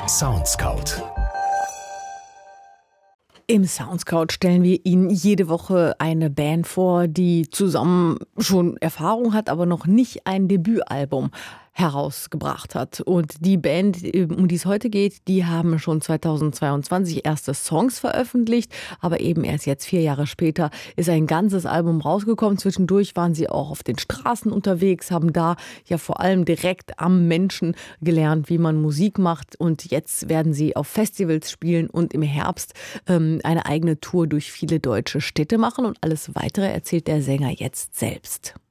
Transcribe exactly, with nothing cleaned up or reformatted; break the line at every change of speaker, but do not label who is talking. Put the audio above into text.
Soundscout.
Im Soundscout stellen wir Ihnen jede Woche eine Band vor, die zusammen schon Erfahrung hat, aber noch nicht ein Debütalbum herausgebracht hat. Und die Band, um die es heute geht, die haben schon zweitausendzweiundzwanzig erste Songs veröffentlicht, aber eben erst jetzt, vier Jahre später, ist ein ganzes Album rausgekommen. Zwischendurch waren sie auch auf den Straßen unterwegs, haben da ja vor allem direkt am Menschen gelernt, wie man Musik macht. Und jetzt werden sie auf Festivals spielen und im Herbst ähm, eine eigene Tour durch viele deutsche Städte machen. Und alles Weitere erzählt der Sänger jetzt selbst.